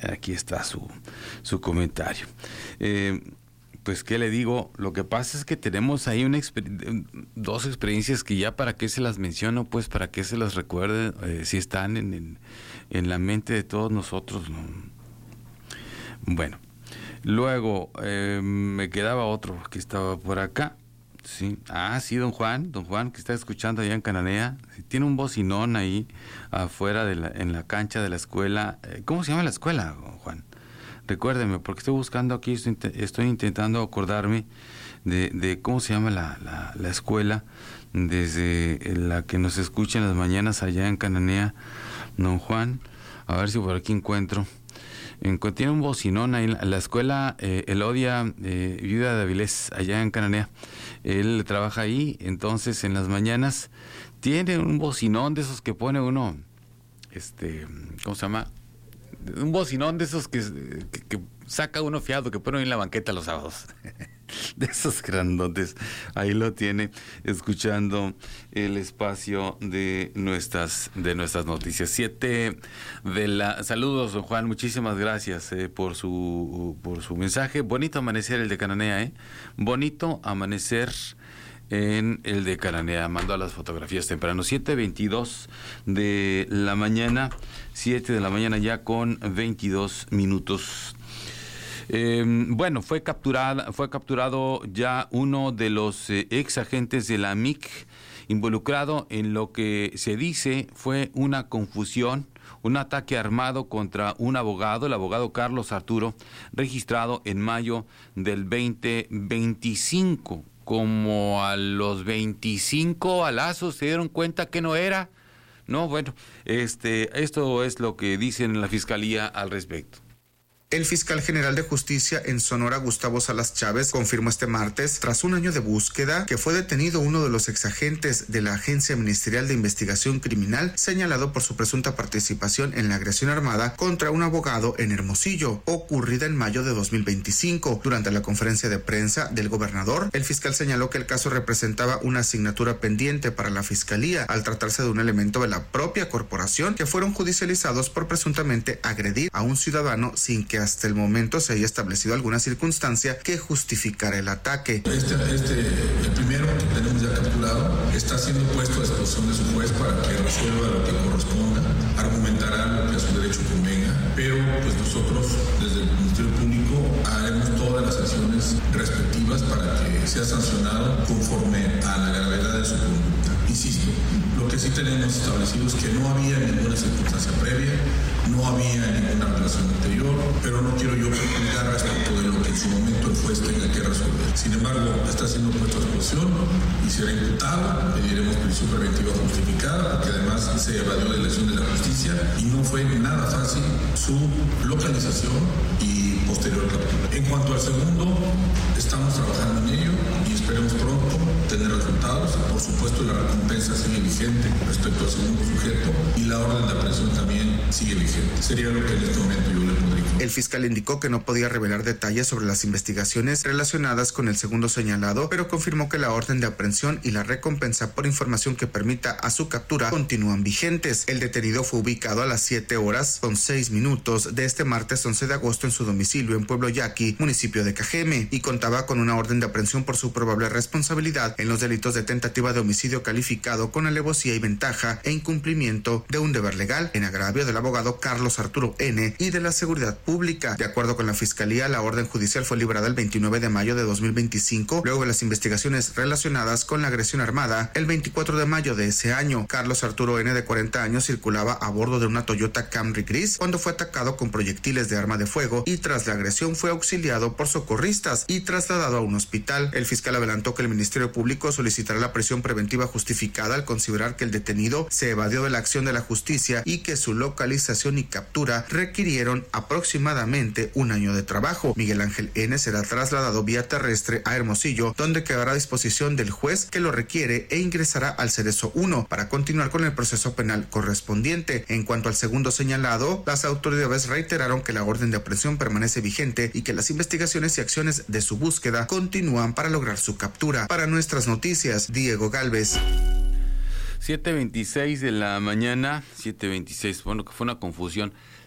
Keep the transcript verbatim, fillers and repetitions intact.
aquí está su, su comentario. Eh, pues, ¿qué le digo? Lo que pasa es que tenemos ahí una exper- dos experiencias que ya para qué se las menciono, pues para qué se las recuerde, eh, si están en, en, en la mente de todos nosotros, ¿no? Bueno, luego eh, me quedaba otro que estaba por acá. Sí, ah, sí, don Juan, don Juan, que está escuchando allá en Cananea, sí, tiene un bocinón ahí afuera de la, en la cancha de la escuela. ¿Cómo se llama la escuela, don Juan? Recuérdeme, porque estoy buscando aquí, estoy, estoy intentando acordarme de, de cómo se llama la, la, la escuela, desde la que nos escucha en las mañanas allá en Cananea, don Juan, a ver si por aquí encuentro. Tiene un bocinón ahí en la escuela eh, Elodia eh, Viuda de Avilés, allá en Cananea. Él trabaja ahí, entonces en las mañanas tiene un bocinón de esos que pone uno, este, ¿cómo se llama? Un bocinón de esos que, que, que saca uno fiado, que pone en la banqueta los sábados. De esos grandotes. Ahí lo tiene, escuchando el espacio de nuestras de nuestras noticias. Siete de la... Saludos, don Juan, muchísimas gracias eh, por su por su mensaje. Bonito amanecer el de Cananea, ¿eh? Bonito amanecer en el de Cananea. Mando las fotografías temprano. siete veintidós de la mañana. siete de la mañana ya con veintidós minutos. Eh, bueno, fue capturada, fue capturado ya uno de los eh, ex agentes de la M I C involucrado en lo que se dice fue una confusión, un ataque armado contra un abogado, el abogado Carlos Arturo, registrado en mayo del veinte veinticinco. Como a los veinticinco balazos se dieron cuenta que no era. No, bueno, este, esto es lo que dicen en la fiscalía al respecto. El fiscal general de justicia en Sonora, Gustavo Salas Chávez, confirmó este martes, tras un año de búsqueda, que fue detenido uno de los exagentes de la Agencia Ministerial de Investigación Criminal, señalado por su presunta participación en la agresión armada contra un abogado en Hermosillo, ocurrida en mayo de dos mil veinticinco. Durante la conferencia de prensa del gobernador, el fiscal señaló que el caso representaba una asignatura pendiente para la fiscalía, al tratarse de un elemento de la propia corporación que fueron judicializados por presuntamente agredir a un ciudadano sin que hasta el momento se haya establecido alguna circunstancia que justificara el ataque. Este, este, el primero que tenemos ya capturado, está siendo puesto a disposición de su juez para que resuelva lo que corresponda, argumentará lo que a su derecho convenga, pero pues nosotros desde el Ministerio Público haremos todas las acciones respectivas para que sea sancionado conforme a la gravedad de su conducta. Insisto, lo que sí tenemos establecido es que no había ninguna circunstancia previa, no había ninguna relación anterior, pero no quiero yo juzgar respecto de lo que en su momento el juez tenga que resolver. Sin embargo, está siendo puesto a disposición y será imputado, pediremos prisión preventiva justificada, porque además se evadió de la elección de la justicia y no fue nada fácil su localización y posterior captura. En cuanto al segundo, estamos trabajando en ello y esperemos pronto tener resultados. Por supuesto, la recompensa sigue vigente respecto al segundo sujeto y la orden de aprehensión también sigue vigente. Sería lo que en este momento yo le podría informar. El fiscal indicó que no podía revelar detalles sobre las investigaciones relacionadas con el segundo señalado, pero confirmó que la orden de aprehensión y la recompensa por información que permita a su captura continúan vigentes. El detenido fue ubicado a las siete horas con seis minutos de este martes once de agosto en su domicilio en Pueblo Yaqui, municipio de Cajeme, y contaba con una orden de aprehensión por su probable responsabilidad en los delitos de tentativa de homicidio calificado con alevosía y ventaja e incumplimiento de un deber legal en agravio del abogado Carlos Arturo N. y de la seguridad pública. De acuerdo con la fiscalía, la orden judicial fue librada el veintinueve de mayo de dos mil veinticinco, luego de las investigaciones relacionadas con la agresión armada el veinticuatro de mayo de ese año. Carlos Arturo N., de cuarenta años, circulaba a bordo de una Toyota Camry gris cuando fue atacado con proyectiles de arma de fuego y tras la agresión fue auxiliado por socorristas y trasladado a un hospital. El fiscal adelantó que el Ministerio Público solicitará la prisión preventiva justificada al considerar que el detenido se evadió de la acción de la justicia y que su localización y captura requirieron aproximadamente un año de trabajo. Miguel Ángel N. será trasladado vía terrestre a Hermosillo, donde quedará a disposición del juez que lo requiere e ingresará al Cerezo uno para continuar con el proceso penal correspondiente. En cuanto al segundo señalado, las autoridades reiteraron que la orden de aprehensión permanece vigente y que las investigaciones y acciones de su búsqueda continúan para lograr su captura. Para nuestras noticias, Diego Galvez. siete veintiséis de la mañana, siete veintiséis, bueno, que fue una confusión.